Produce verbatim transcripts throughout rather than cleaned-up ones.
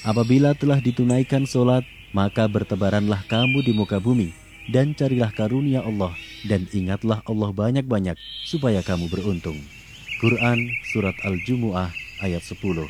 Apabila telah ditunaikan sholat, maka bertebaranlah kamu di muka bumi, dan carilah karunia Allah, dan ingatlah Allah banyak-banyak, supaya kamu beruntung. Quran Surat Al-Jumu'ah ayat sepuluh.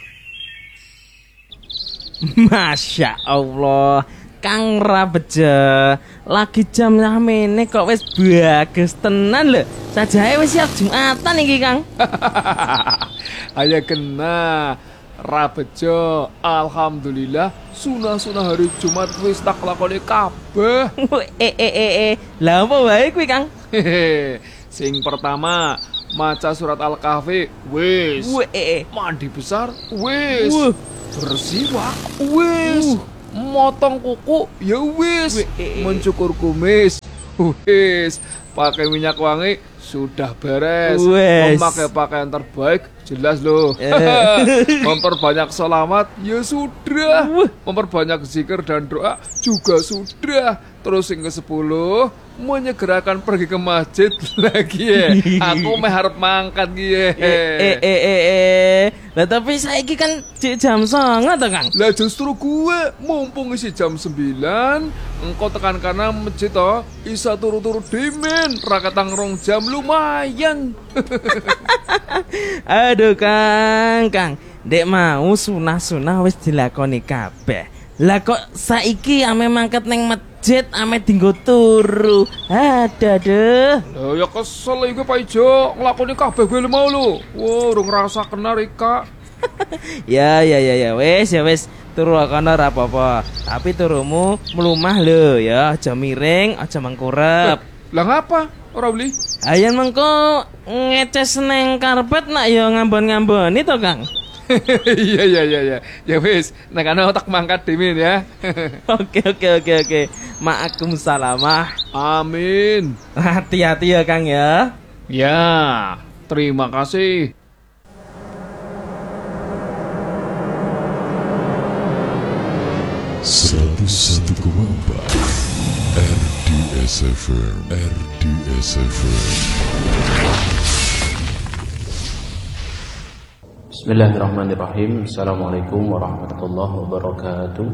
Masya Allah, Kang Rabejo, lagi jam ramene kok wis bagus tenan lho. Sajae wis siap Jumatan iki, Kang. Ayo kena Rabejo, alhamdulillah sunah-sunah hari Jumat wis tak lakoni kabeh. eh eh eh eh, lha apa wae kuwi, Kang? Sing pertama maca surat Al-Kahfi wis. Eh, Mandi besar wis. Wuh. Bersiwak wis. Uh. Motong kuku ya wis. Wih. Mencukur kumis wis. Pakai minyak wangi sudah beres. Wes. Memakai pakaian terbaik jelas loh. Memperbanyak sholawat ya sudah. Memperbanyak zikir dan doa juga sudah. Terus yang ke sepuluh, menyegerakan pergi ke masjid lagi ya. Aku meh harap mangkat ya. Eh eh eh eh eh. Lah tapi saiki kan jam songo to, Kang. Lah justru gue mumpung isi jam sembilan, engkau tekan kanan masjid toh, isa turu-turu demen, rakatang rong jam lumayan. Aduh, Kang, Kang. Dek mau sunah-sunah wis dilakoni kabeh. Lah kok saiki ame mangkat neng masjid ame dinggo turu. Ada deh. Lah ya kesel iki Pak Ijo, nglakoni kabeh gue mau lho. Wah, urung ngrasa kena Rika. Ya ya ya ya wes ya wes turu kono ora apa-apa. Tapi turumu mlumah lho ya, aja miring, aja mengkurep. Lah ngapa? Ora beli? Ayen mengko ngeces neng karpet nak ya ngambon-ngamboni to, Kang. Iya iya iya iya. Ya wis, nek ana tak mangkat dhewe ya. Oke oke oke oke. Ma'akum salamah. Amin. Hati-hati ya, Kang ya. Ya, terima kasih. seratus satu koma empat R D S F M R D S F M. Bismillahirrahmanirrahim. Assalamualaikum warahmatullahi wabarakatuh.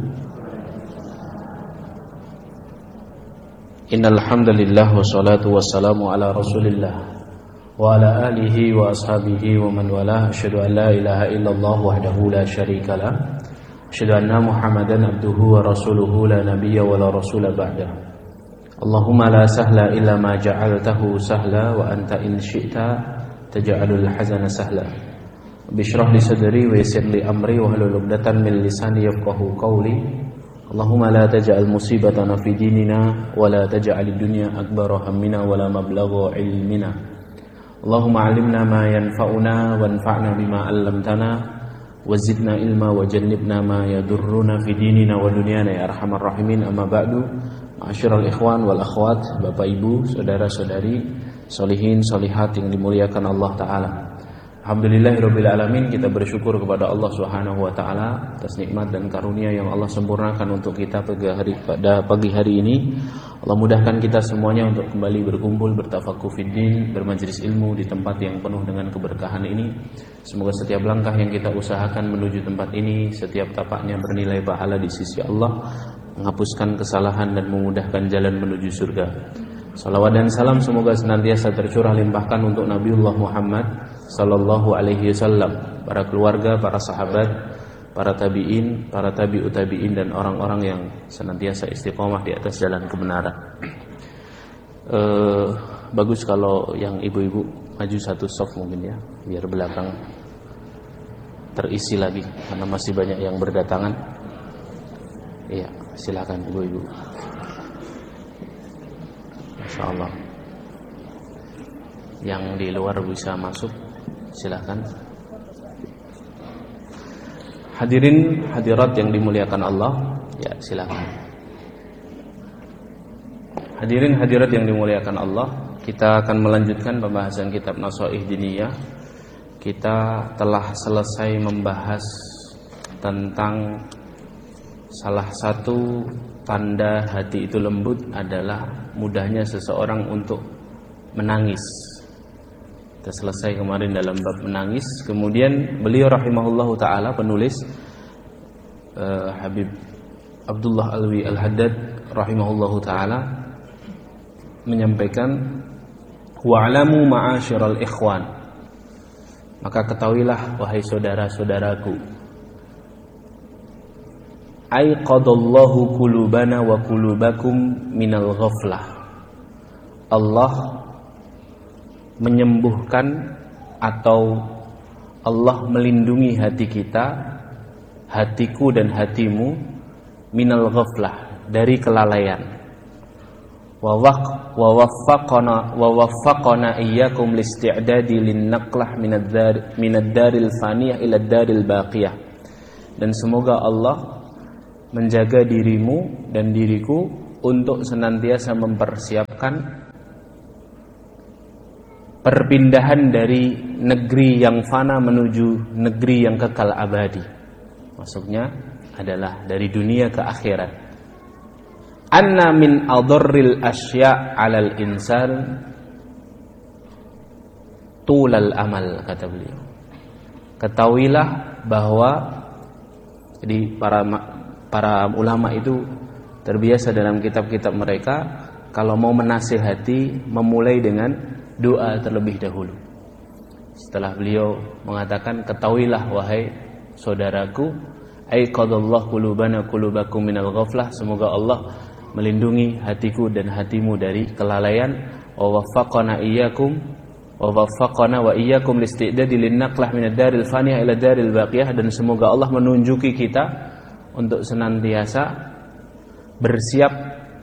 Innal hamdalillah wassalatu wassalamu ala Rasulillah wa ala alihi wa ashabihi wa man walah. Asyhadu an la ilaha illallah wahdahu la syarika lah. Asyhadu anna Muhammadan abduhu wa rasuluhu la nabiyya wa la rasula ba'dah. Allahumma la sahla illa ma ja'altahu sahla wa anta in syi'ta taj'alul hazana sahla. Bishrah li sadri wa yassir li amri wa hlul 'uqdatam min lisani yafqahu qawli. Allahumma la taj'al musibatana fi dinina wa la taj'alid dunya akbara hammina wa la mablagha ilmina. Allahumma 'allimna ma yanfa'una wanfa'na bima 'allamtana wa zidna ilma wa jannibna ma yadurruna fi dinina wa dunyana ya arhamar rahimin. Amma ba'du. Ma'asyiral ikhwan wal akhwat, Bapak Ibu, saudara-saudari, solihin solihat yang dimuliakan Allah taala. Alhamdulillahirabbil alamin, kita bersyukur kepada Allah Subhanahu wa taala atas nikmat dan karunia yang Allah sempurnakan untuk kita pada hari pada pagi hari ini. Allah mudahkan kita semuanya untuk kembali berkumpul bertafaqquh fiddin, bermajelis ilmu di tempat yang penuh dengan keberkahan ini. Semoga setiap langkah yang kita usahakan menuju tempat ini, setiap tapaknya bernilai pahala di sisi Allah, menghapuskan kesalahan dan memudahkan jalan menuju surga. Salawat dan salam semoga senantiasa tercurah limpahkan untuk Nabiullah Muhammad sallallahu alaihi wasallam, para keluarga, para sahabat, para tabi'in, para tabi'ut tabi'in dan orang-orang yang senantiasa istiqomah di atas jalan kebenaran. Eh, bagus kalau yang ibu-ibu maju satu soft mungkin ya, biar belakang terisi lagi karena masih banyak yang berdatangan. Iya, silakan ibu-ibu. Masya Allah. Yang di luar bisa masuk, silakan. Hadirin hadirat yang dimuliakan Allah, ya silakan. Hadirin hadirat yang dimuliakan Allah, kita akan melanjutkan pembahasan kitab Nasaih Diniyah. Kita telah selesai membahas tentang salah satu tanda hati itu lembut adalah mudahnya seseorang untuk menangis. Kita selesai kemarin dalam bab menangis. Kemudian beliau rahimahullahu ta'ala, penulis, uh, Habib Abdullah Alwi Al-Haddad rahimahullahu taala menyampaikan, wa'lamu ma'asyiral ikhwan, maka ketahuilah wahai saudara-saudaraku, aiqadallahu qulubana wa qulubakum minal ghaflah, Allah menyembuhkan atau Allah melindungi hati kita, hatiku dan hatimu, minal ghaflah, dari kelalaian. Wa waffaqana wa waffaqana iyyakum listi'dadi linnaqlah minad-dar minad-daril faniyah ila ad-daril baqiyah. Dan semoga Allah menjaga dirimu dan diriku untuk senantiasa mempersiapkan perpindahan dari negeri yang fana menuju negeri yang kekal abadi. Maksudnya adalah dari dunia ke akhirat. Anna min adarril asya' 'alal insan tulal amal, kata beliau. Ketahuilah bahwa, jadi para para ulama itu terbiasa dalam kitab-kitab mereka kalau mau menasihati memulai dengan doa terlebih dahulu. Setelah beliau mengatakan, ketahuilah wahai saudaraku, aiqadallahu qulubana qulubakum minal ghaflah, semoga Allah melindungi hatiku dan hatimu dari kelalaian, wa waffaqana iyyakum wa waffaqana wa iyyakum listi'dadi linnaqlah minad daril faniyah ila daril baqiyah, dan semoga Allah menunjuki kita untuk senantiasa bersiap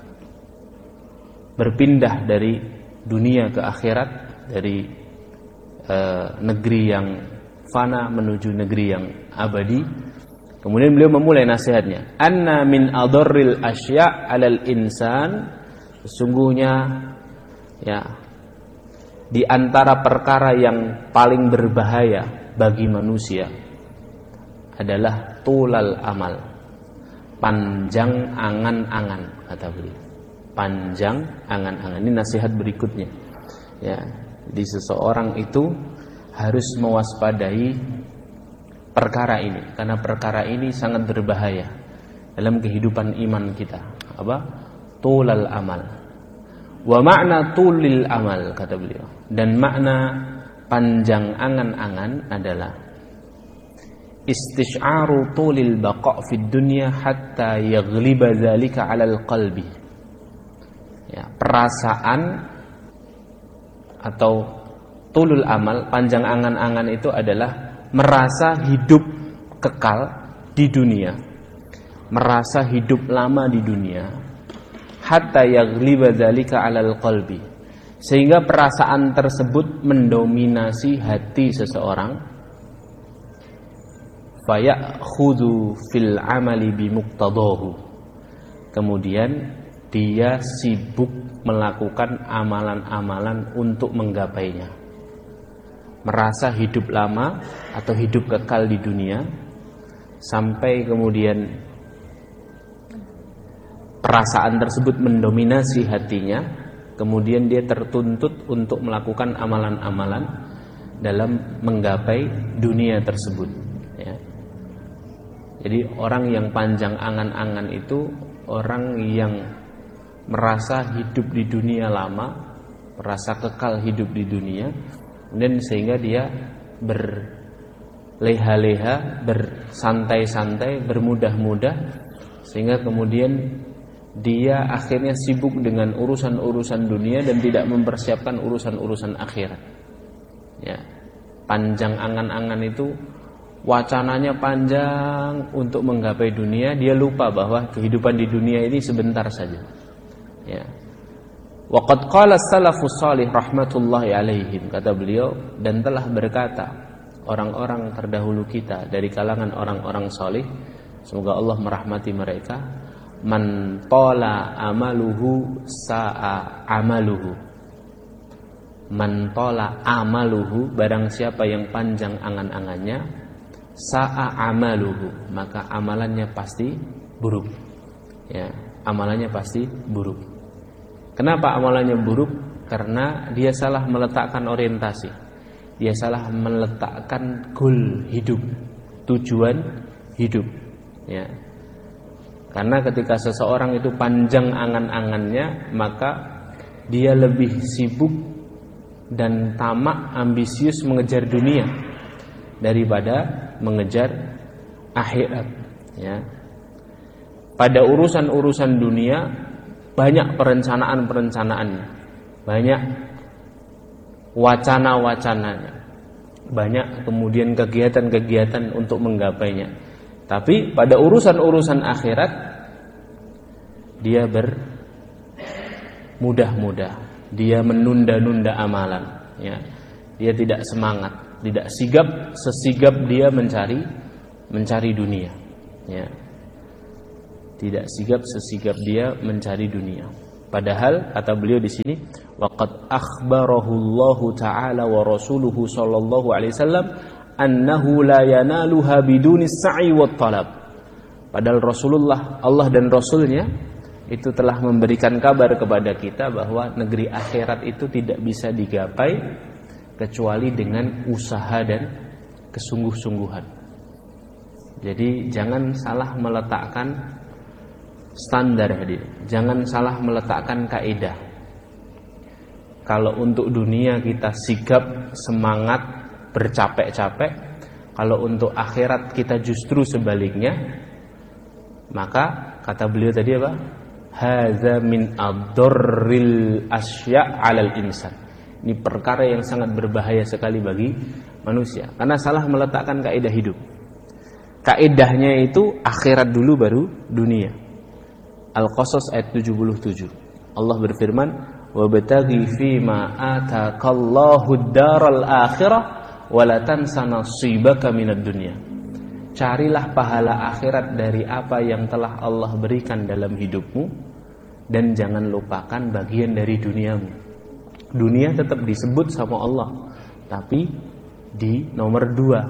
berpindah dari dunia ke akhirat, dari uh, negeri yang fana menuju negeri yang abadi. Kemudian beliau memulai nasihatnya, anna min adarril asya' 'alal insan, sesungguhnya ya di antara perkara yang paling berbahaya bagi manusia adalah tulal amal, panjang angan-angan, kata beliau. Panjang angan-angan. Ini nasihat berikutnya. Ya, jadi seseorang itu harus mewaspadai perkara ini, karena perkara ini sangat berbahaya dalam kehidupan iman kita. Apa? Tulal amal. Wa makna tulil amal, kata beliau. Dan makna panjang angan-angan adalah istish'aru tulil baqa' fid dunya hatta yaghliba dzalika 'alal qalbi. Ya, perasaan atau tulul amal, panjang angan-angan itu adalah merasa hidup kekal di dunia, merasa hidup lama di dunia, hatta yaghliba dzalika 'alal qalbi, sehingga perasaan tersebut mendominasi hati seseorang, fayakhudhu fil 'amali bimuqtadahu, kemudian dia sibuk melakukan amalan-amalan untuk menggapainya. Merasa hidup lama atau hidup kekal di dunia, sampai kemudian perasaan tersebut mendominasi hatinya, kemudian dia tertuntut untuk melakukan amalan-amalan dalam menggapai dunia tersebut. Ya. Jadi orang yang panjang angan-angan itu orang yang merasa hidup di dunia lama, merasa kekal hidup di dunia, dan sehingga dia berleha-leha, bersantai-santai, bermudah-mudah, sehingga kemudian dia akhirnya sibuk dengan urusan-urusan dunia dan tidak mempersiapkan urusan-urusan akhirat. Ya, panjang angan-angan itu wacananya panjang untuk menggapai dunia, dia lupa bahwa kehidupan di dunia ini sebentar saja. Ya. Waqad qala salafus salih rahmatullahi alaihim, kata beliau, dan telah berkata orang-orang terdahulu kita dari kalangan orang-orang salih, semoga Allah merahmati mereka, man tala amaluhu sa'a amaluhu. Man tala amaluhu, barang siapa yang panjang angan-angannya, sa'a amaluhu, maka amalannya pasti buruk. Ya, amalannya pasti buruk. Kenapa amalannya buruk? Karena dia salah meletakkan orientasi, dia salah meletakkan goal hidup, tujuan hidup. Ya. Karena ketika seseorang itu panjang angan-angannya, maka dia lebih sibuk dan tamak, ambisius mengejar dunia daripada mengejar akhirat. Ya. Pada urusan-urusan dunia banyak perencanaan-perencanaan, banyak wacana-wacananya, banyak kemudian kegiatan-kegiatan untuk menggapainya. Tapi pada urusan-urusan akhirat dia bermudah-mudah, dia menunda-nunda amalan, ya. Dia tidak semangat, tidak sigap sesigap dia mencari mencari dunia, ya. Tidak sigap sesigap dia mencari dunia. Padahal kata beliau di sini, waqad akhbarahu Allah Ta'ala wa rasuluhu sallallahu alaihi wasallam annahu la yanaluha biduni sa'i wat talab. Padahal Rasulullah, Allah dan Rasulnya itu telah memberikan kabar kepada kita bahwa negeri akhirat itu tidak bisa digapai kecuali dengan usaha dan kesungguh-sungguhan. Jadi jangan salah meletakkan standar hadir. Jangan salah meletakkan kaidah. Kalau untuk dunia kita sigap, semangat, bercapek-capek, kalau untuk akhirat kita justru sebaliknya, maka kata beliau tadi apa? Hadza min ad-darril asya' 'alal insan. Ini perkara yang sangat berbahaya sekali bagi manusia karena salah meletakkan kaidah hidup. Kaidahnya itu akhirat dulu baru dunia. Al-Qasas ayat tujuh puluh tujuh. Allah berfirman, "Wabtaghi fima ataakallahu ad-daral akhirah wa la tansa nasibaka minad dunya." Carilah pahala akhirat dari apa yang telah Allah berikan dalam hidupmu dan jangan lupakan bagian dari duniamu. Dunia tetap disebut sama Allah, tapi di nomor dua.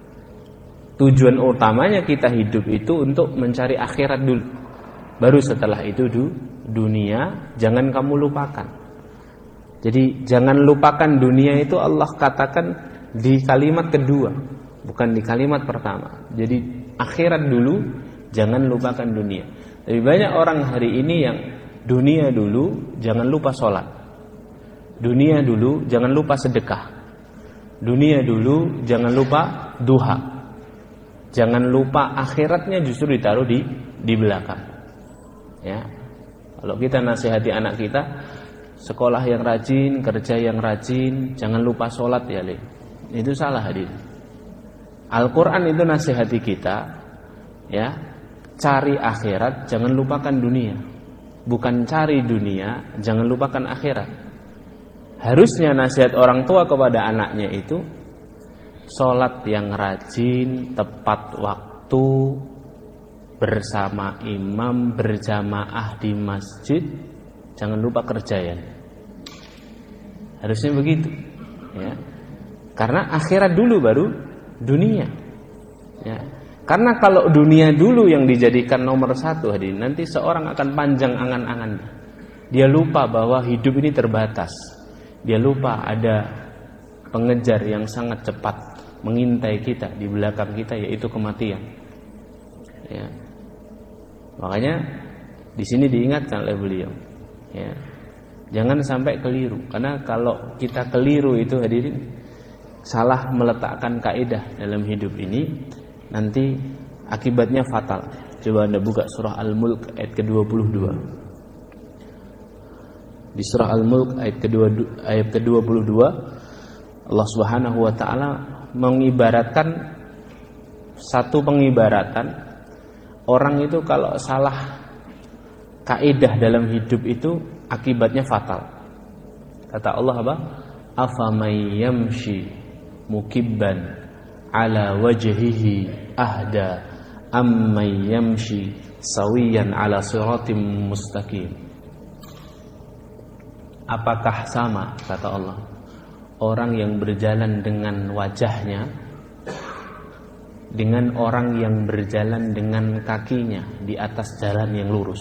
Tujuan utamanya kita hidup itu untuk mencari akhirat dulu. Baru setelah itu du, dunia jangan kamu lupakan. Jadi jangan lupakan dunia itu Allah katakan di kalimat kedua, bukan di kalimat pertama. Jadi akhirat dulu, jangan lupakan dunia. Lebih banyak orang hari ini yang dunia dulu, jangan lupa sholat. Dunia dulu, jangan lupa sedekah. Dunia dulu, jangan lupa duha. Jangan lupa akhiratnya justru ditaruh di di belakang. Ya, kalau kita nasihati anak kita, sekolah yang rajin, kerja yang rajin, jangan lupa sholat ya, Le. Itu salah hadir. Al-Quran itu nasihati kita, ya, cari akhirat, jangan lupakan dunia. Bukan cari dunia, jangan lupakan akhirat. Harusnya nasihat orang tua kepada anaknya itu sholat yang rajin, tepat waktu, bersama imam, berjamaah di masjid, jangan lupa kerja ya. Harusnya begitu, ya. Karena akhirat dulu baru dunia, ya. Karena kalau dunia dulu yang dijadikan nomor satu, hadirin, nanti seorang akan panjang angan-angannya. Dia lupa bahwa hidup ini terbatas. Dia lupa ada pengejar yang sangat cepat mengintai kita di belakang kita, yaitu kematian. Ya. Makanya di sini diingatkan oleh beliau, ya, jangan sampai keliru. Karena kalau kita keliru itu hadirin, salah meletakkan kaidah dalam hidup ini, nanti akibatnya fatal. Coba Anda buka surah Al-Mulk ayat ke dua puluh dua. Di surah Al-Mulk ayat ke ayat ke dua puluh dua, Allah Subhanahu wa taala mengibaratkan satu pengibaratan. Orang itu kalau salah kaidah dalam hidup itu akibatnya fatal. Kata Allah apa? Afamay yamshi mukibban ala wajhihi ahda ammay yamshi sawiyan ala siratim mustaqim. Apakah sama, kata Allah, orang yang berjalan dengan wajahnya dengan orang yang berjalan dengan kakinya di atas jalan yang lurus.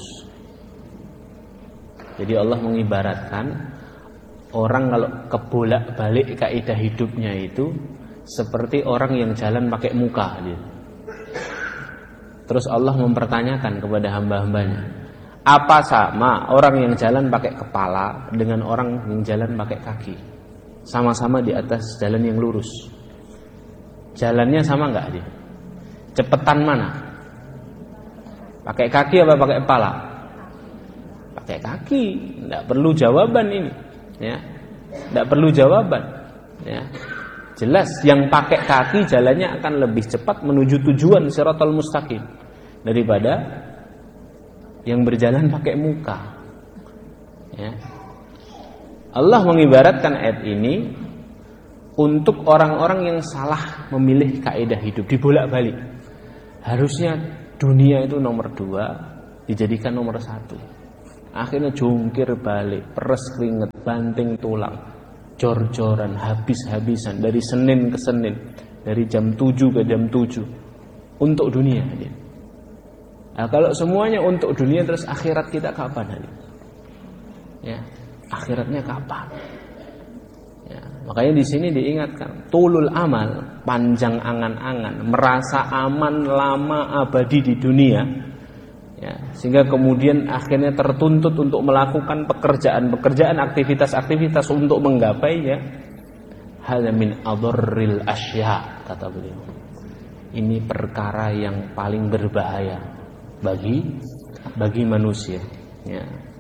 Jadi Allah mengibaratkan orang kalau kebolak-balik kaidah hidupnya itu seperti orang yang jalan pakai muka. Terus Allah mempertanyakan kepada hamba-hambanya, apa sama orang yang jalan pakai kepala dengan orang yang jalan pakai kaki? Sama-sama di atas jalan yang lurus. Jalannya sama enggak dia? Cepetan mana? Pakai kaki apa pakai kepala? Pakai kaki. Enggak perlu jawaban ini, ya. Enggak perlu jawaban, ya. Jelas yang pakai kaki jalannya akan lebih cepat menuju tujuan Shiratal Mustaqim daripada yang berjalan pakai muka, ya. Allah mengibaratkan ayat ini untuk orang-orang yang salah memilih kaidah hidup, dibolak-balik. Harusnya dunia itu nomor dua, dijadikan nomor satu. Akhirnya jungkir balik, peres keringet, banting tulang, jor-joran, habis-habisan dari Senin ke Senin, dari jam tujuh ke jam tujuh untuk dunia. Nah, kalau semuanya untuk dunia, terus akhirat kita kapan? Ya, akhiratnya kapan? Ya, makanya di sini diingatkan, tulul amal, panjang angan-angan, merasa aman lama abadi di dunia, ya, sehingga kemudian akhirnya tertuntut untuk melakukan pekerjaan-pekerjaan, aktivitas-aktivitas untuk menggapainya. Hadza min adharril asya, kata beliau. Ini perkara yang paling berbahaya bagi bagi manusia, ya.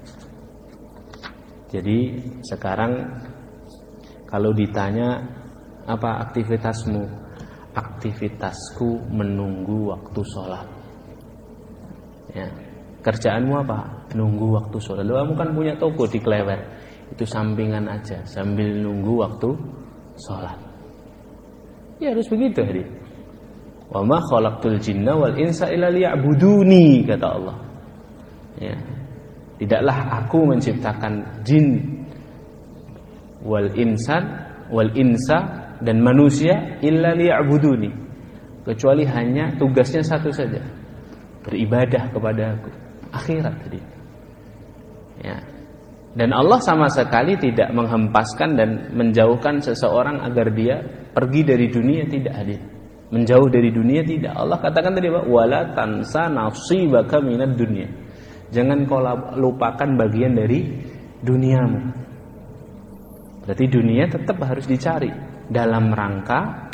Jadi sekarang kalau ditanya apa aktivitasmu, aktivitasku menunggu waktu sholat. Ya, kerjaanmu apa? Nunggu waktu sholat. Lu kamu kan punya toko di Klewer, itu sampingan aja sambil nunggu waktu sholat. Ya harus begitu hari. Wa ma khalaqtul jinna wal insa illa liya'buduni, kata Allah. Ya. Tidaklah aku menciptakan jin wal insan wal insa dan manusia illa liya'buduni, kecuali hanya tugasnya satu saja, beribadah kepada aku. Akhirat tadi. Ya. Dan Allah sama sekali tidak menghempaskan dan menjauhkan seseorang agar dia pergi dari dunia, tidak hadir. Menjauh dari dunia tidak. Allah katakan tadi, wala tansa nasibaka minad dunya. Jangan kau lupakan bagian dari duniamu. Berarti dunia tetap harus dicari dalam rangka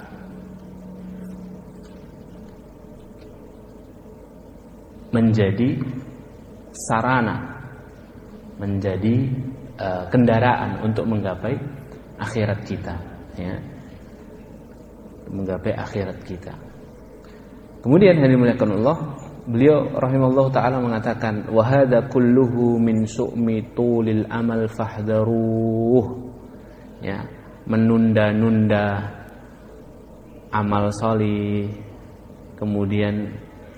menjadi sarana, menjadi uh, kendaraan untuk menggapai akhirat kita, ya. Menggapai akhirat kita. Kemudian yang dimuliakan Allah, beliau rahimallahu taala mengatakan, wa hadza kulluhu min su'mi tulil amal fahdharuh. Ya, menunda-nunda amal salih, kemudian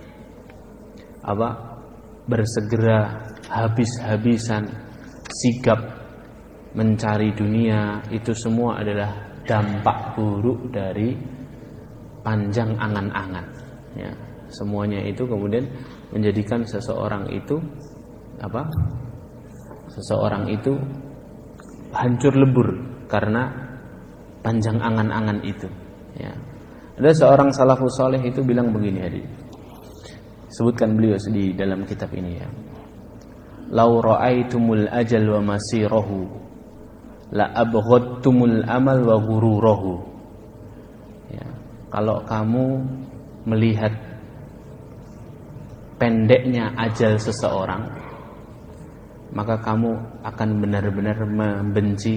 apa? Bersegera habis-habisan sigap mencari dunia, itu semua adalah dampak buruk dari panjang angan-angan, ya. Semuanya itu kemudian menjadikan seseorang itu apa? Seseorang itu hancur lebur karena panjang angan-angan itu, ya. Ada seorang salafus saleh itu bilang begini hari. Sebutkan beliau di dalam kitab ini, ya. Lau ra'aitumul ajal wa masirahu la abghadtumul amal wa ghururahu. Ya, kalau kamu melihat pendeknya ajal seseorang, maka kamu akan benar-benar membenci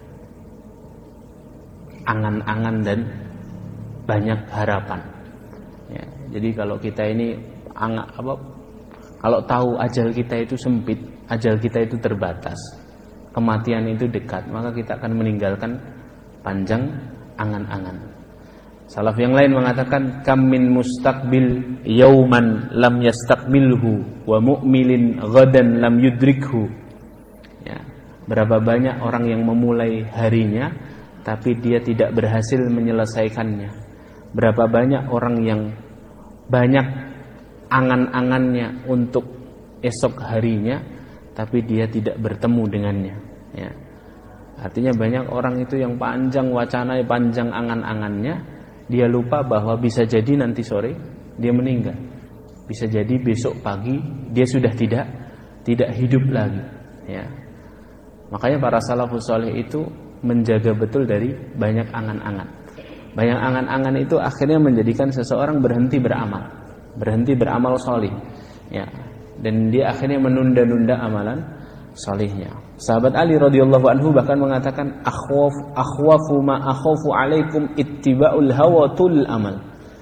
angan-angan dan banyak harapan. Ya, jadi kalau kita ini angan, apa, kalau tahu ajal kita itu sempit, ajal kita itu terbatas, kematian itu dekat, maka kita akan meninggalkan panjang angan-angan. Salaf yang lain mengatakan, kam min mustaqbil yauman lam yastaqbilhu wa mu'milin ghadan lam yudrikhu. Ya, berapa banyak orang yang memulai harinya tapi dia tidak berhasil menyelesaikannya. Berapa banyak orang yang banyak angan-angannya untuk esok harinya tapi dia tidak bertemu dengannya, ya. Artinya banyak orang itu yang panjang wacana, panjang angan-angannya, dia lupa bahwa bisa jadi nanti sore dia meninggal. bisa jadi besok pagi dia sudah tidak tidak hidup lagi, ya. Makanya para salafus saleh itu menjaga betul dari banyak angan-angan. Banyak angan-angan itu akhirnya menjadikan seseorang berhenti beramal, berhenti beramal solih, ya. Dan dia akhirnya menunda-nunda amalan solihnya. Sahabat Ali radhiyallahu anhu bahkan mengatakan, akhwaf akhwafu ma akhafu alaikum ittiba'ul hawa tul amal.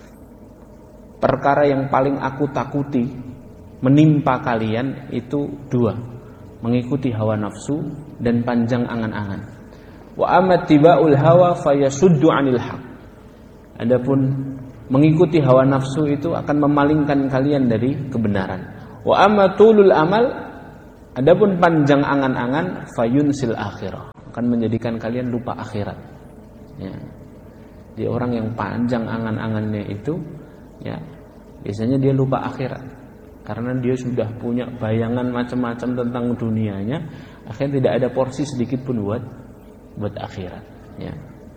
Perkara yang paling aku takuti menimpa kalian itu dua, mengikuti hawa nafsu dan panjang angan-angan. Wa amattiba'ul hawa fayasuddu 'anil haq. Adapun mengikuti hawa nafsu itu akan memalingkan kalian dari kebenaran. Wa amatulul amal, adapun panjang angan-angan fayunsil akhirah, akan menjadikan kalian lupa akhirat. Ya. Dia orang yang panjang angan-angannya itu, ya, biasanya dia lupa akhirat. Karena dia sudah punya bayangan macam-macam tentang dunianya, akhirnya tidak ada porsi sedikit pun buat buat akhirat, ya.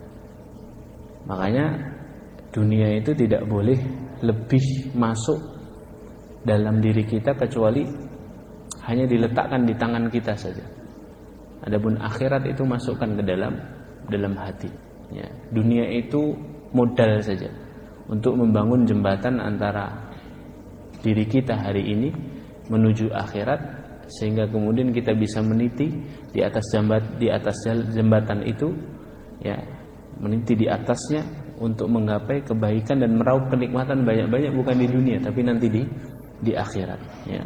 Makanya dunia itu tidak boleh lebih masuk dalam diri kita kecuali hanya diletakkan di tangan kita saja. Adapun akhirat itu masukkan ke dalam dalam hati, ya. Dunia itu modal saja untuk membangun jembatan antara diri kita hari ini menuju akhirat, sehingga kemudian kita bisa meniti di atas jembat di atas jembatan itu, ya, meniti di atasnya untuk menggapai kebaikan dan meraup kenikmatan banyak-banyak, bukan di dunia tapi nanti di di akhirat, ya.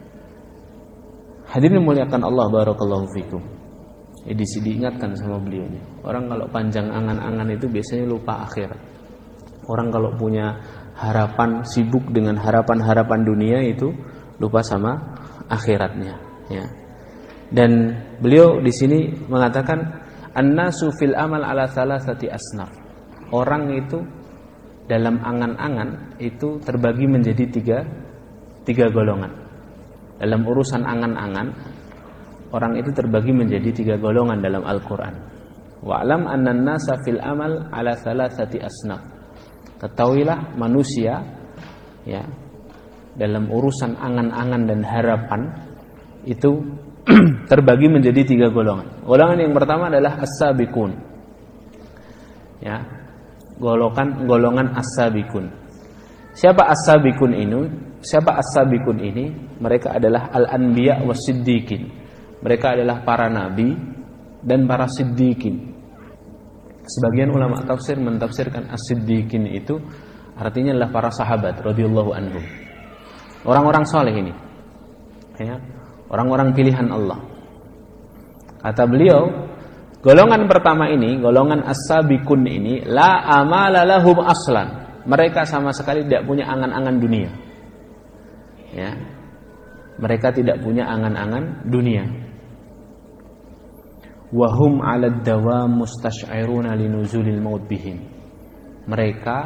Hadirin muliakan Allah, barakallahu fikum. Jadi diingatkan sama beliau ini. Orang kalau panjang angan-angan itu biasanya lupa akhirat. Orang kalau punya harapan, sibuk dengan harapan-harapan dunia itu lupa sama akhiratnya, ya. Dan beliau di sini mengatakan annasu fil amal ala salasati asnaf. Orang itu dalam angan-angan itu terbagi menjadi tiga tiga golongan. Dalam urusan angan-angan, orang itu terbagi menjadi tiga golongan dalam Al-Qur'an. Wa'lam anna an-nasa fil amal ala salasati asnaf. Ketahuilah manusia, ya, dalam urusan angan-angan dan harapan itu terbagi menjadi tiga golongan. Golongan yang pertama adalah as-sabiqun, ya, golongan golongan as-sabiqun. Siapa as-sabiqun ini? Siapa as-sabiqun ini? Mereka adalah al-anbiya was-siddiqin. Mereka adalah para nabi dan para siddiqin. Sebagian ulama tafsir mentafsirkan as-siddiqin itu artinya adalah para sahabat radhiyallahu anhum. Orang-orang saleh ini, ya, orang-orang pilihan Allah. Kata beliau, golongan pertama ini, golongan as-sabiqun ini, la amala lahum aslan. Mereka sama sekali tidak punya angan-angan dunia. Ya. Mereka tidak punya angan-angan dunia. Wahum 'alad dawam mustash'iruna linuzulil maut bihim. Mereka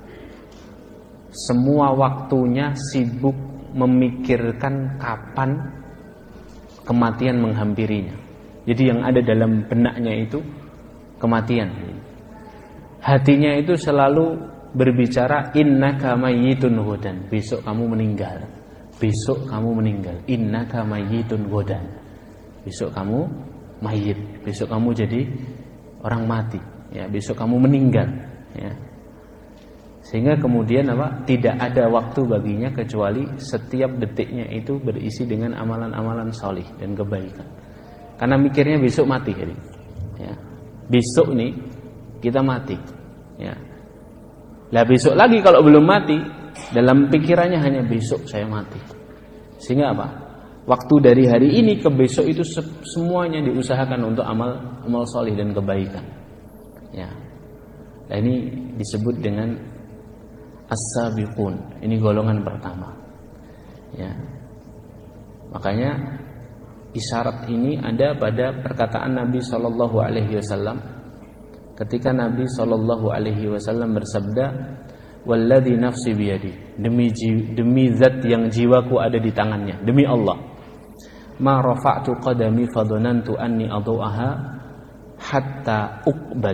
semua waktunya sibuk memikirkan kapan kematian menghampirinya. Jadi yang ada dalam benaknya itu kematian. Hatinya itu selalu berbicara innaka mayyitun ghadan. Besok kamu meninggal. Besok kamu meninggal. Innaka mayyitun ghadan. Besok kamu mayit, besok kamu jadi orang mati, ya, besok kamu meninggal, ya. Sehingga kemudian apa? Tidak ada waktu baginya kecuali setiap detiknya itu berisi dengan amalan-amalan salih dan kebaikan. Karena mikirnya besok mati, jadi, ya. Besok nih kita mati, ya. Lah besok lagi kalau belum mati, dalam pikirannya hanya besok saya mati. Sehingga apa? Waktu dari hari ini ke besok itu semuanya diusahakan untuk amal amal solih dan kebaikan, ya. Nah, ini disebut dengan as-sabiqun. Ini golongan pertama, ya. Makanya isyarat ini ada pada perkataan Nabi Shallallahu Alaihi Wasallam ketika Nabi Shallallahu Alaihi Wasallam bersabda, "Walladzi nafsi biyadi." Demi demi zat yang jiwaku ada di tangannya, demi Allah. Ma rafa'tu qadami fadhanantu anni adhu'aha hatta uqbad.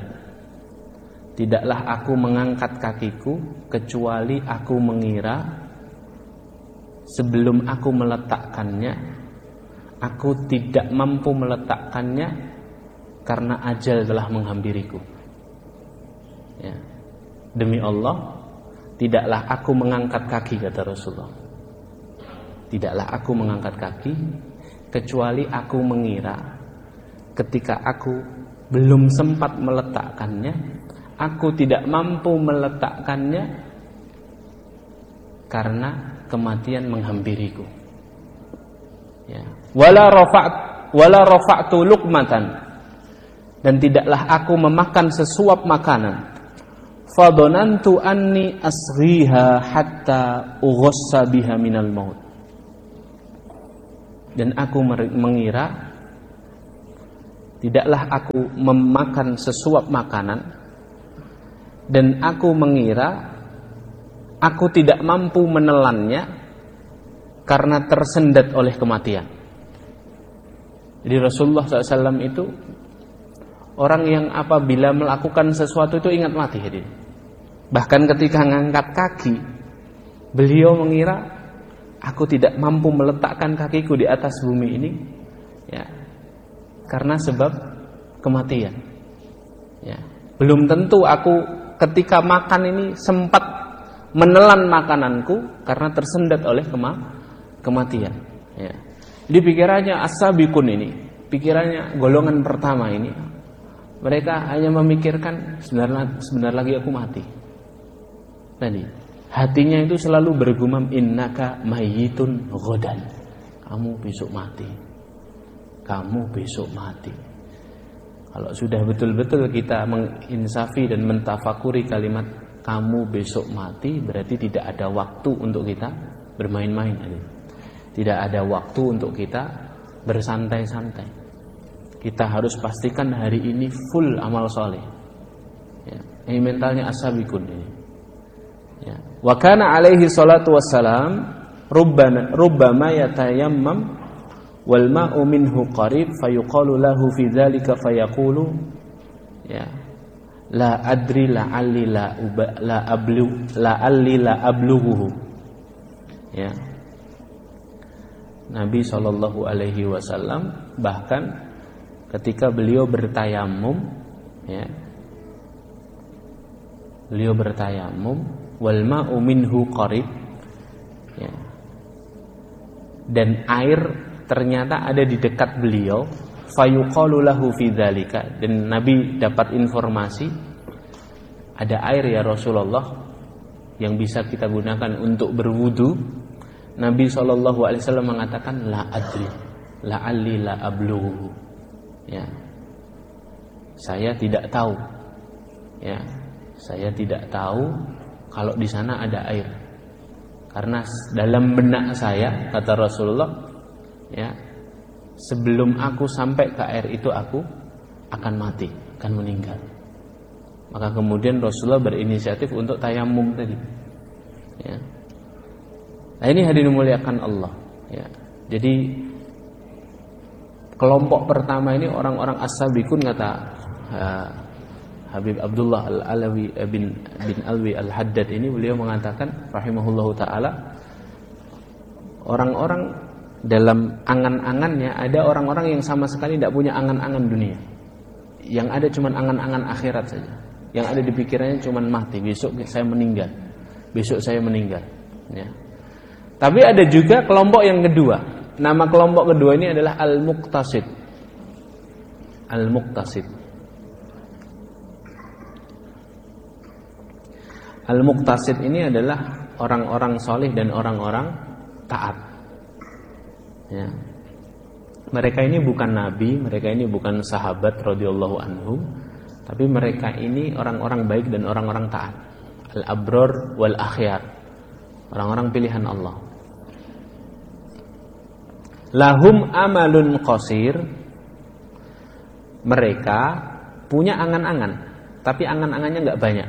Tidaklah aku mengangkat kakiku kecuali aku mengira sebelum aku meletakkannya, aku tidak mampu meletakkannya karena ajal telah menghampiriku. Ya. Demi Allah, tidaklah aku mengangkat kaki, kata Rasulullah. Tidaklah aku mengangkat kaki kecuali aku mengira ketika aku belum sempat meletakkannya, aku tidak mampu meletakkannya karena kematian menghampiriku. Ya. Wala rafa'at wala rafa'tu luqmatan, dan tidaklah aku memakan sesuap makanan. Fadonantu anni asriha hatta ughassa biha minal maut. Dan aku mengira tidaklah aku memakan sesuap makanan, dan aku mengira aku tidak mampu menelannya karena tersendat oleh kematian. Jadi Rasulullah shallallahu alaihi wasallam itu orang yang apabila melakukan sesuatu itu ingat mati. Jadi bahkan ketika ngangkat kaki, beliau mengira aku tidak mampu meletakkan kakiku di atas bumi ini, ya, karena sebab kematian. Ya, belum tentu aku ketika makan ini sempat menelan makananku karena tersendat oleh kema- kematian. Ya. Di pikirannya as-sabiqun ini, pikirannya golongan pertama ini, mereka hanya memikirkan sebentar, sebentar lagi aku mati. Tadi hatinya itu selalu bergumam, innaka mayyitun ghadan. Kamu besok mati. Kamu besok mati. Kalau sudah betul-betul kita menginsafi dan mentafakuri kalimat kamu besok mati, berarti tidak ada waktu untuk kita bermain-main. Tidak ada waktu untuk kita bersantai-santai. Kita harus pastikan hari ini full amal soleh. Ya, ini mentalnya as-sabiqun ini. Ya. Wa kana alaihi salatu wassalam rubbama rubbama yatayammam wal ma'u minhu qarib fayuqalu lahu fi dzalika fayaqulu ya la adri la alli la uba, la ablu la alli la ablughuhu. Ya. Nabi sallallahu alaihi wasallam bahkan ketika beliau bertayamum, ya, beliau bertayamum wal ma'u minhu qarib, ya, dan air ternyata ada di dekat beliau, fayuqalu lahu fi dzalika, dan Nabi dapat informasi ada air ya Rasulullah yang bisa kita gunakan untuk berwudu. Nabi shallallahu alaihi wasallam mengatakan la adri la alli la ablughu. Ya, saya tidak tahu. Ya, saya tidak tahu kalau di sana ada air. Karena dalam benak saya, kata Rasulullah, ya, sebelum aku sampai ke air itu aku akan mati, akan meninggal. Maka kemudian Rasulullah berinisiatif untuk tayamum tadi. Ya. Nah, ini hadirin muliakan Allah. Ya. Jadi kelompok pertama ini orang-orang as-sabiqun, kata uh, Habib Abdullah Al-Alawi bin bin Alwi Al-Haddad ini, beliau mengatakan rahimahullahu taala, orang-orang dalam angan-angannya ada orang-orang yang sama sekali tidak punya angan-angan dunia. Yang ada cuma angan-angan akhirat saja. Yang ada di pikirannya cuma mati, besok saya meninggal. Besok saya meninggal, ya. Tapi ada juga kelompok yang kedua. Nama kelompok kedua ini adalah Al-Muqtasid. Al-Muqtasid. Al-Muqtasid ini adalah orang-orang soleh dan orang-orang taat. Ya. Mereka ini bukan nabi, mereka ini bukan sahabat radhiyallahu anhum, tapi mereka ini orang-orang baik dan orang-orang taat. Al-Abrar wal Akhyar, orang-orang pilihan Allah. Lahum amalun qasir, mereka punya angan-angan, tapi angan-angannya enggak banyak.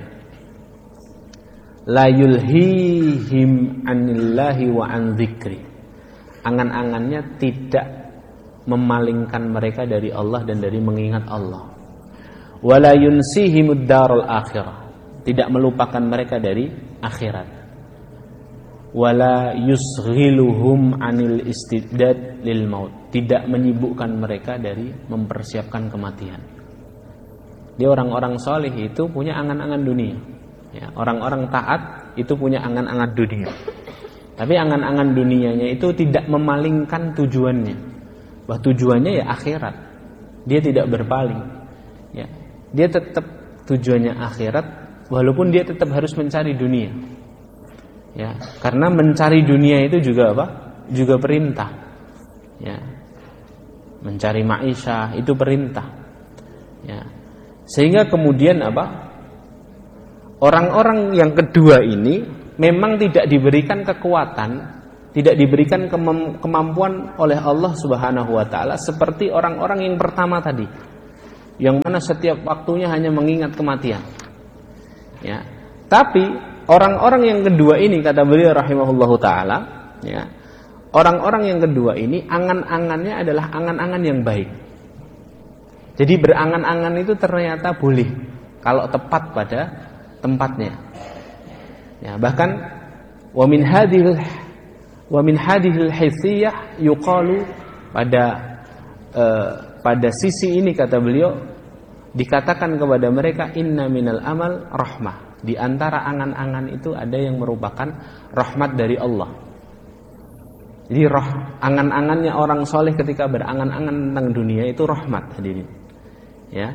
La yulhihim anillahi wa an dzikri, angan-angannya tidak memalingkan mereka dari Allah dan dari mengingat Allah. Wala yunsihimud darul akhirah, tidak melupakan mereka dari akhirat. wala yusghiluhum anil istidad lil maut, tidak menyibukkan mereka dari mempersiapkan kematian. Dia orang-orang soleh itu punya angan-angan dunia, ya, orang-orang taat itu punya angan-angan dunia. Tapi angan-angan dunianya itu tidak memalingkan tujuannya. Bahwa tujuannya ya akhirat. Dia tidak berpaling. Ya, dia tetap tujuannya akhirat, walaupun dia tetap harus mencari dunia. Ya, karena mencari dunia itu juga apa? Juga perintah. Ya. Mencari maisha itu perintah. Ya. Sehingga kemudian apa? Orang-orang yang kedua ini memang tidak diberikan kekuatan, tidak diberikan kemampuan oleh Allah Subhanahu wa taala seperti orang-orang yang pertama tadi, yang mana setiap waktunya hanya mengingat kematian. Ya. Tapi orang-orang yang kedua ini, kata beliau rahimahullahu taala, ya, orang-orang yang kedua ini angan-angannya adalah angan-angan yang baik. Jadi berangan-angan itu ternyata boleh kalau tepat pada tempatnya. Ya, bahkan wa min hadhil wa min hadhil haysiyah yuqalu, pada uh, pada sisi ini kata beliau dikatakan kepada mereka inna minal amal rahmah. Di antara angan-angan itu ada yang merupakan rahmat dari Allah. Jadi roh angan-angannya orang soleh ketika berangan-angan tentang dunia itu rahmat, hadirin. Ya.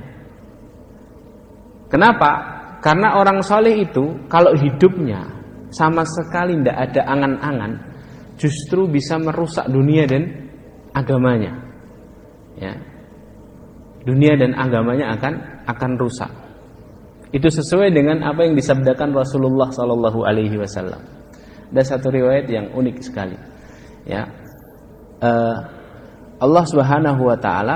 Kenapa? Karena orang soleh itu kalau hidupnya sama sekali tidak ada angan-angan, justru bisa merusak dunia dan agamanya. Ya. Dunia dan agamanya akan akan rusak. Itu sesuai dengan apa yang disabdakan Rasulullah sallallahu alaihi wasallam. Ada satu riwayat yang unik sekali. Ya. Uh, Allah Subhanahu wa taala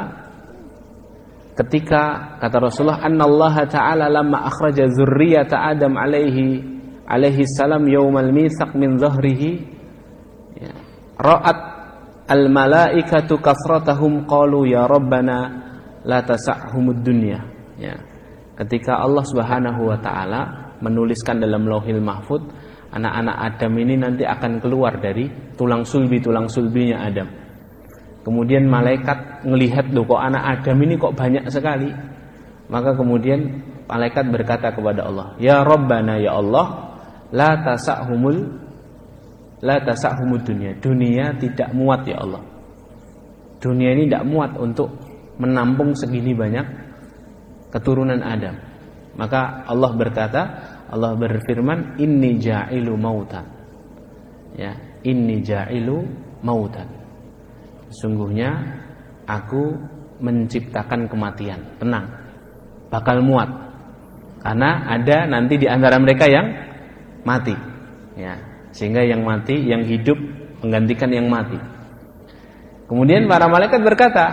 ketika kata Rasulullah, annallaha ta'ala lamma akhraja dzurriyyata Adam alaihi alaihi salam yaumal mitsaq min dhahrihi, ya, ra'at al malaikatu kasratahum qalu ya rabbana la tas'humud dunya. Ya. Ketika Allah Subhanahu wa taala menuliskan dalam Lauhil Mahfuz, anak-anak Adam ini nanti akan keluar dari tulang sulbi-tulang sulbinya Adam. Kemudian malaikat ngelihat, loh kok anak Adam ini kok banyak sekali. Maka kemudian malaikat berkata kepada Allah, ya Rabbana, ya Allah, la tasa'humul la tasa'humud dunya. Dunia tidak muat ya Allah. Dunia ini tidak muat untuk menampung segini banyak keturunan Adam. Maka Allah berkata, Allah berfirman, inni ja'ilu mautan. Ya, inni ja'ilu mautan. Sungguhnya aku menciptakan kematian. Tenang, bakal muat. Karena ada nanti di antara mereka yang mati. Ya, sehingga yang mati, yang hidup menggantikan yang mati. Kemudian para malaikat berkata,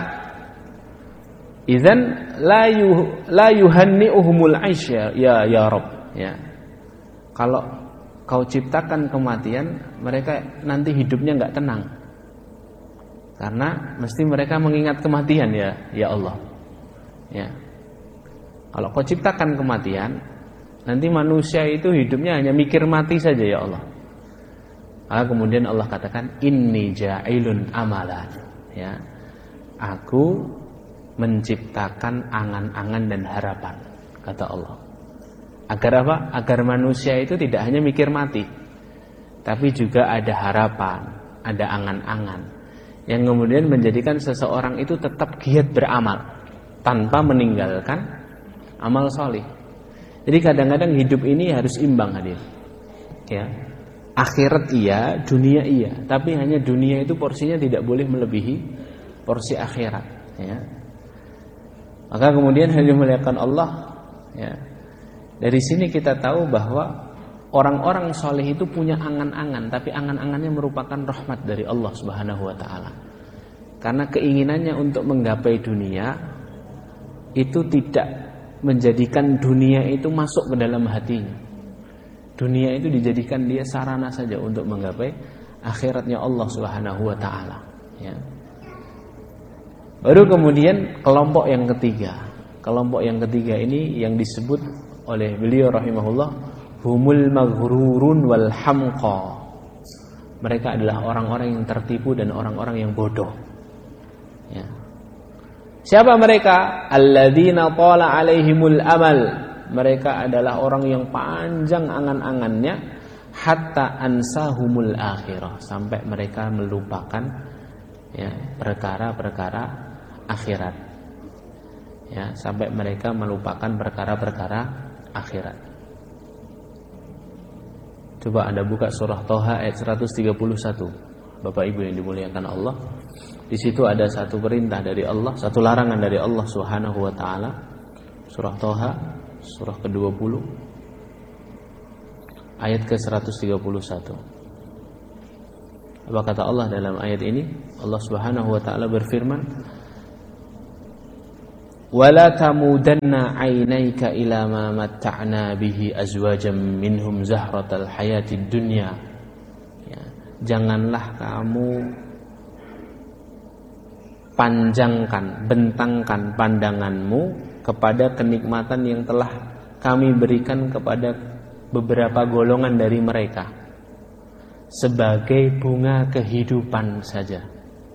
idzan la yuh, la yuhanni'uhumul 'aisy ya ya Rabb. Ya. Kalau kau ciptakan kematian, mereka nanti hidupnya enggak tenang. Karena mesti mereka mengingat kematian ya, ya Allah. Ya. Kalau kau ciptakan kematian, nanti manusia itu hidupnya hanya mikir mati saja ya Allah. Maka kemudian Allah katakan, inni ja'ilun amalan. Ya. Aku menciptakan angan-angan dan harapan, kata Allah. Agar apa? Agar manusia itu tidak hanya mikir mati, tapi juga ada harapan, ada angan-angan yang kemudian menjadikan seseorang itu tetap giat beramal tanpa meninggalkan amal soleh. Jadi kadang-kadang hidup ini harus imbang, hadir. Ya, akhirat iya, dunia iya, tapi hanya dunia itu porsinya tidak boleh melebihi porsi akhirat. Ya. Maka kemudian hanya melihatkan Allah. Ya. Dari sini kita tahu bahwa orang-orang soleh itu punya angan-angan, tapi angan-angannya merupakan rahmat dari Allah Subhanahu wa taala. Karena keinginannya untuk menggapai dunia itu tidak menjadikan dunia itu masuk ke dalam hatinya. Dunia itu dijadikan dia sarana saja untuk menggapai akhiratnya Allah Subhanahu wa taala, ya. Baru kemudian kelompok yang ketiga. Kelompok yang ketiga ini yang disebut oleh beliau rahimahullah humul maghrurun wal hamqa. Mereka adalah orang-orang yang tertipu dan orang-orang yang bodoh. Ya. Siapa mereka? Alladzina tala alaihimul amal. Mereka adalah orang yang panjang angan-angannya hatta ansahumul akhirah, sampai mereka melupakan ya perkara-perkara akhirat. Ya, sampai mereka melupakan perkara-perkara akhirat. Coba Anda buka surah Toha ayat seratus tiga puluh satu. Bapak Ibu yang dimuliakan Allah. Di situ ada satu perintah dari Allah, satu larangan dari Allah Subhanahu wa taala. Surah Toha, surah ke dua puluh ayat ke seratus tiga puluh satu. Apa kata Allah dalam ayat ini? Allah Subhanahu wa taala berfirman, وَلَا تَمُودَنَّ عَيْنَيْكَ إِلَى مَا مَتَّعْنَا بِهِ أَزْوَاجًا مِّنْهُمْ زَهْرَةَ الْحَيَاةِ الدُّنْيَا. Ya, janganlah kamu panjangkan, bentangkan pandanganmu kepada kenikmatan yang telah kami berikan kepada beberapa golongan dari mereka sebagai bunga kehidupan saja,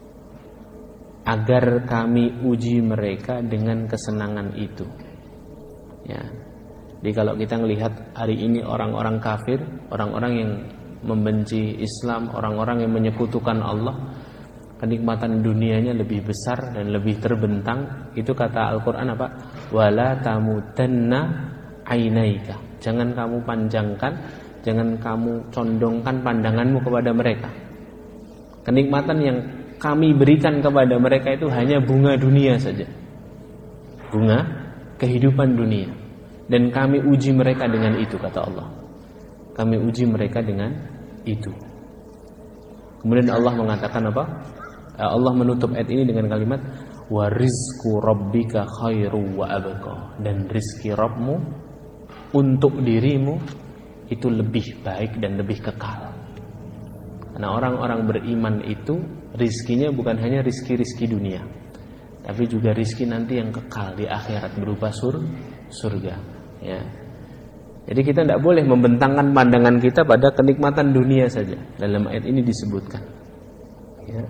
agar kami uji mereka dengan kesenangan itu. Ya. Jadi kalau kita melihat hari ini orang-orang kafir, orang-orang yang membenci Islam, orang-orang yang menyekutukan Allah, kenikmatan dunianya lebih besar dan lebih terbentang. Itu kata Al-Quran apa? Wala tamudanna ainaika. Jangan kamu panjangkan, jangan kamu condongkan pandanganmu kepada mereka. Kenikmatan yang kami berikan kepada mereka itu hanya bunga dunia saja, bunga kehidupan dunia, dan kami uji mereka dengan itu, kata Allah. Kami uji mereka dengan itu. Kemudian Allah mengatakan apa? Allah menutup ayat ini dengan kalimat wa rizqu rabbika khairu wa abqa, dan rizki Rabbmu untuk dirimu itu lebih baik dan lebih kekal. Karena orang-orang beriman itu rizkinya bukan hanya rizki-rizki dunia, tapi juga rizki nanti yang kekal di akhirat berupa sur, surga. Ya. Jadi kita tidak boleh membentangkan pandangan kita pada kenikmatan dunia saja. Dalam ayat ini disebutkan. Ya.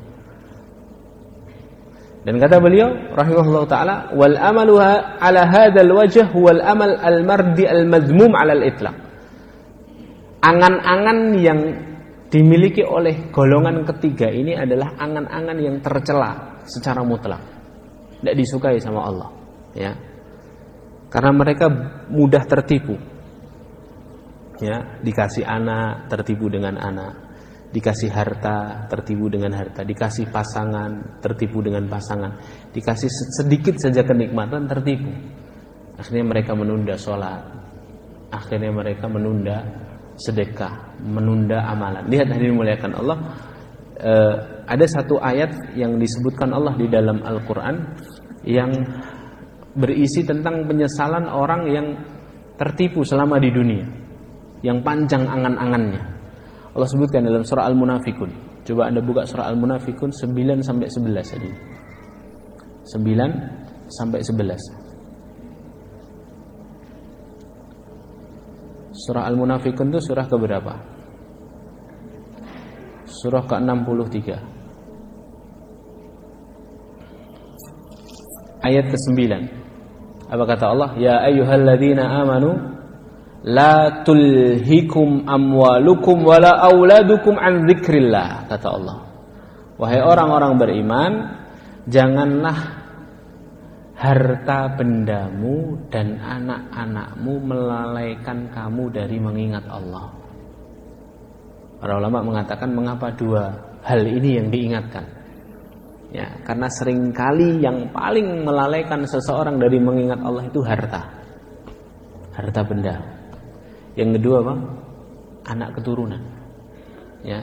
Dan kata beliau rahimahullah taala, wal amalu ala hadzal wajh wal amal al mardi al madhmum ala al itlaq. Angan-angan yang dimiliki oleh golongan ketiga ini adalah angan-angan yang tercela secara mutlak, tidak disukai sama Allah, ya, karena mereka mudah tertipu, ya, dikasih anak tertipu dengan anak, dikasih harta tertipu dengan harta, dikasih pasangan tertipu dengan pasangan, dikasih sedikit saja kenikmatan tertipu, akhirnya mereka menunda sholat, akhirnya mereka menunda sedekah, menunda amalan. Lihat hadirin muliakan Allah, eh, ada satu ayat yang disebutkan Allah di dalam Al-Quran yang berisi tentang penyesalan orang yang tertipu selama di dunia, yang panjang angan-angannya. Allah sebutkan dalam surah Al-Munafikun. Coba Anda buka surah Al-Munafikun sembilan sampai sebelas tadi. sembilan sampai sebelas. Surah Al-Munafikun itu surah keberapa? Surah ke enam puluh tiga. Ayat ke sembilan. Apa kata Allah? Ya ayyuhalladzina amanu la tulhikum amwalukum wala auladukum an dzikrillah, kata Allah. Wahai orang-orang beriman, janganlah harta bendamu dan anak-anakmu melalaikan kamu dari mengingat Allah. Para ulama mengatakan mengapa dua hal ini yang diingatkan? Ya, karena seringkali yang paling melalaikan seseorang dari mengingat Allah itu harta. Harta benda. Yang kedua apa? Anak keturunan. Ya.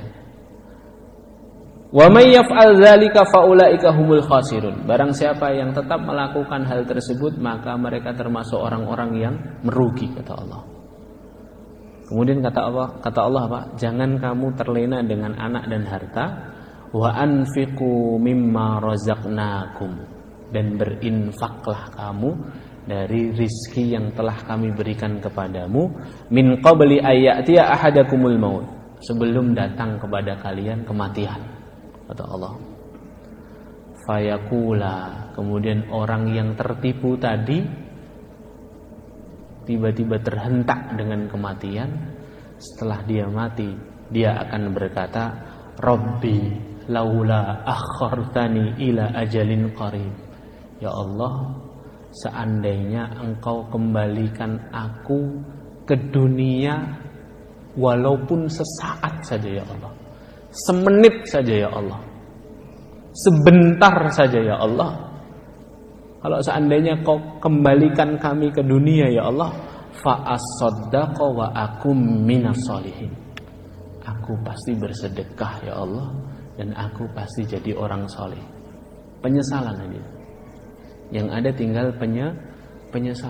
Wa may yaf'al dzalika faulaika humul khasirun. Barang siapa yang tetap melakukan hal tersebut, maka mereka termasuk orang-orang yang merugi, kata Allah. Kemudian kata Allah, kata Allah apa? Jangan kamu terlena dengan anak dan harta. Wa anfiqu mimma razaqnakum, dan berinfaklah kamu dari rizki yang telah kami berikan kepadamu, min qabli ayyatiya ahadakumul maut, sebelum datang kepada kalian kematian, kata Allah. Fayaqula, kemudian orang yang tertipu tadi tiba-tiba terhentak dengan kematian. Setelah dia mati, dia akan berkata, Rabbi laula akhartani ila ajalin qarib. Ya Allah, seandainya engkau kembalikan aku ke dunia walaupun sesaat saja ya Allah, semenit saja ya Allah, sebentar saja ya Allah. Kalau seandainya kau kembalikan kami ke dunia ya Allah, fa as-saddaqa wa akum minas solihin. Aku pasti bersedekah ya Allah, dan aku pasti jadi orang soleh. Penyesalan aja. Yang ada tinggal penye penyesalan.